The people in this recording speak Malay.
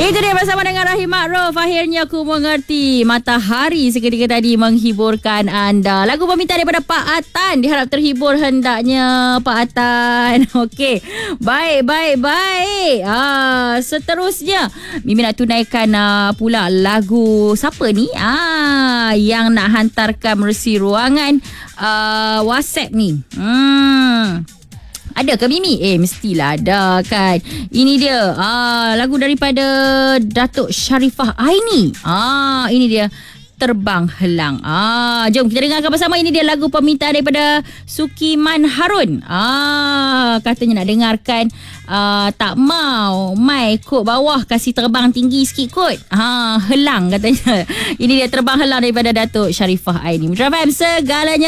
Itu dia bersama dengan Rahim Ma'ruf. Akhirnya aku mengerti. Matahari seketika tadi menghiburkan anda. Lagu permintaan daripada Pak Atan. Diharap terhibur hendaknya Pak Atan. Okey. Baik. Seterusnya Mimi nak tunaikan pula lagu siapa ni? Yang nak hantarkan menerusi ruangan WhatsApp ni. Ada ke Mimi? Mestilah ada kan. Ini dia lagu daripada Datuk Sharifah Aini. Ini dia Terbang Helang. Jom kita dengarkan bersama. Ini dia lagu permintaan daripada Sukiman Harun. Katanya nak dengarkan tak mau mai kot bawah, kasih terbang tinggi sikit kot. Helang katanya. Ini dia Terbang Helang daripada Datuk Sharifah Aini. Mudah segalanya